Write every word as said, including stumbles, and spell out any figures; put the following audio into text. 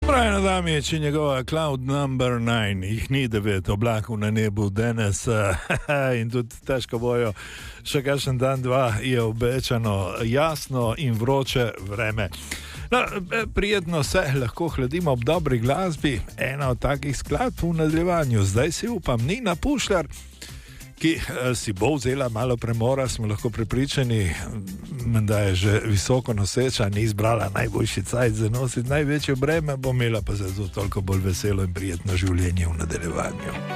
Brian Adamič in njegova Cloud number nine, jih ni devet oblakov na nebu danes in tudi težko bojo, še kakšen dan, dva je obečano jasno in vroče vreme. No, prijetno se lahko hladimo ob dobri glasbi, ena od takih skladb v nadaljevanju. Zdaj si upam, Nina Pušljar, ki si bo vzela malo premora, smo lahko prepričani, da je že visoko noseča, ni izbrala najboljši cajt za nositi največje breme, bo imela pa zato toliko bolj veselo in prijetno življenje v nadaljevanju.